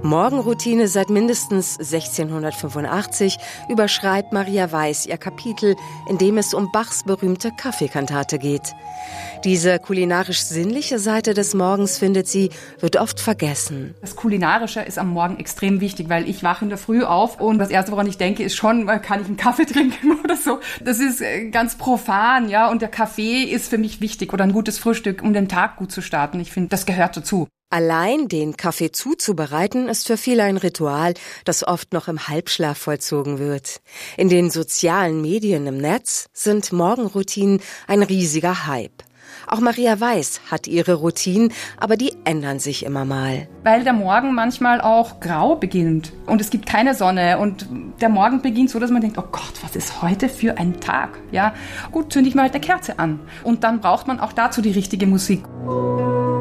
Morgenroutine seit mindestens 1685 überschreibt Maria Weiß ihr Kapitel, in dem es um Bachs berühmte Kaffeekantate geht. Diese kulinarisch-sinnliche Seite des Morgens, findet sie, wird oft vergessen. Das Kulinarische ist am Morgen extrem wichtig, weil ich wache in der Früh auf und das Erste, woran ich denke, ist schon, kann ich einen Kaffee trinken oder so. Das ist ganz profan, ja, und der Kaffee ist für mich wichtig oder ein gutes Frühstück, um den Tag gut zu starten. Ich finde, das gehört dazu. Allein den Kaffee zuzubereiten ist für viele ein Ritual, das oft noch im Halbschlaf vollzogen wird. In den sozialen Medien im Netz sind Morgenroutinen ein riesiger Hype. Auch Maria Weiß hat ihre Routinen, aber die ändern sich immer mal. Weil der Morgen manchmal auch grau beginnt und es gibt keine Sonne und der Morgen beginnt so, dass man denkt, oh Gott, was ist heute für ein Tag? Ja, gut, zünde ich mal halt eine Kerze an. Und dann braucht man auch dazu die richtige Musik.